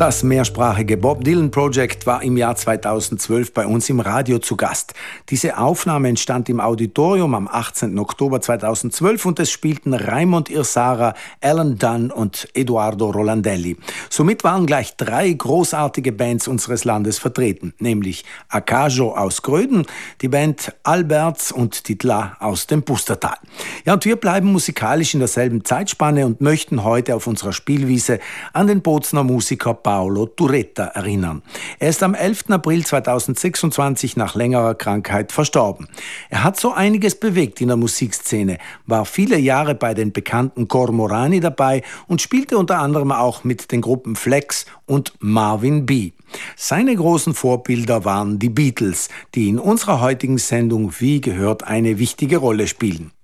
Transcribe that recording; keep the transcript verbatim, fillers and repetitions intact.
Das mehrsprachige Bob Dylan Project war im Jahr zweitausendzwölf bei uns im Radio zu Gast. Diese Aufnahme entstand im Auditorium am achtzehnten Oktober zweitausendzwölf und es spielten Raimond Irsara, Alan Dunn und Eduardo Rolandelli. Somit waren gleich drei großartige Bands unseres Landes vertreten, nämlich Akajo aus Gröden, die Band Alberts und Titla aus dem Pustertal. Ja, und wir bleiben musikalisch in derselben Zeitspanne und möchten heute auf unserer Spielwiese an den Bozner Musiker Paolo Turetta erinnern. Er ist am elften April zweitausendsechsundzwanzig nach längerer Krankheit verstorben. Er hat so einiges bewegt in der Musikszene, war viele Jahre bei den bekannten Cormorani dabei und spielte unter anderem auch mit den Gruppen Flex und Marvin B. Seine großen Vorbilder waren die Beatles, die in unserer heutigen Sendung wie gehört eine wichtige Rolle spielen.